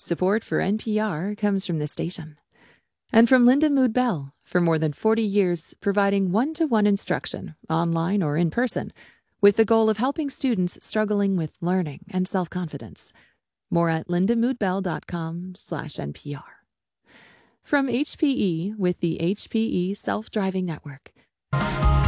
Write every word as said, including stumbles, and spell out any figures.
Support for N P R comes from the station. And from Linda Mood Bell, for more than forty years providing one-to-one instruction, online or in person, with the goal of helping students struggling with learning and self-confidence. More at lindamoodbell.com slash NPR. From H P E with the H P E Self-Driving Network.